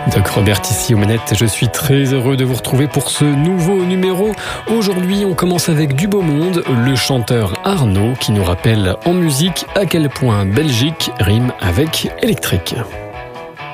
Doc Robert ici aux manettes, je suis très heureux de vous retrouver pour ce nouveau numéro. Aujourd'hui, on commence avec du beau monde, le chanteur Arnaud qui nous rappelle en musique à quel point Belgique rime avec électrique.